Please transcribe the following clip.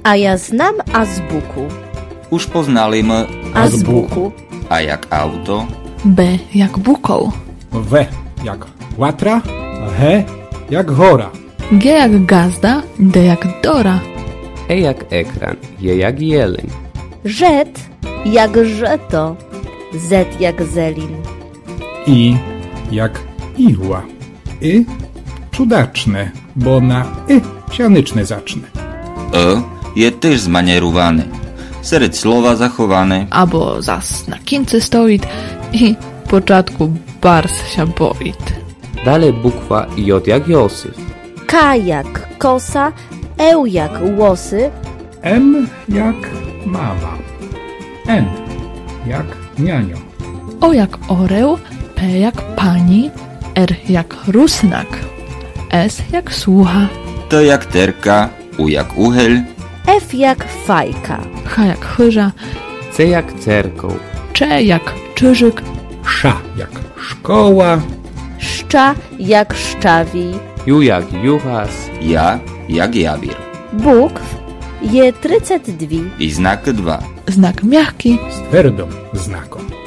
A ja znam azbuku. Už poznali M. Azbuku. A jak auto? B jak bukoł. W jak łatra, H jak hora. G jak gazda, D jak dora. E jak ekran, J jak jeleń. Z jak żeto. Z jak zelin. I jak igła. Cudaczne, bo na sianyczne zacznę. E je też zmanierowany. Serед słowa zachowane. Albo zas na kince stoit i w początku bars się boit. Dalej bukwa J jak Józef. K jak kosa. Jak łosy. M jak mama. N jak nianio. O jak oreł, P jak pani, R jak rusnak, S jak słucha, T jak terka. U jak uchyl. F jak fajka. H jak chyża, C jak cerkoł. Cze jak czyżyk, Sz jak szkoła. Szcza jak szczawij. Ju jak juchas. Ja jak jawir. Bukw je 32. I znak 2. znak miachki, Z twardą znaką.